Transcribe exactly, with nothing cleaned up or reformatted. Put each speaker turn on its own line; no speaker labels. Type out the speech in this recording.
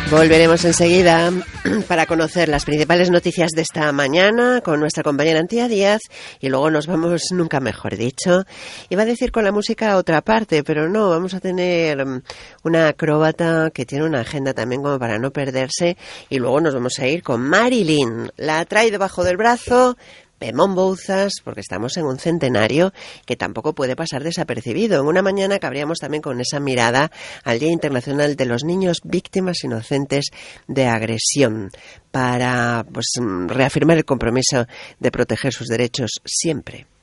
Volveremos enseguida para conocer las principales noticias de esta mañana con nuestra compañera Antía Díaz y luego nos vamos, nunca mejor dicho, iba a decir con la música a otra parte, pero no, vamos a tener una acróbata que tiene una agenda también como para no perderse y luego nos vamos a ir con Marilyn. La trae debajo del brazo Pemón Bouzas, porque estamos en un centenario que tampoco puede pasar desapercibido. En una mañana cabríamos también con esa mirada al Día Internacional de los Niños Víctimas Inocentes de Agresión, para pues reafirmar el compromiso de proteger sus derechos siempre.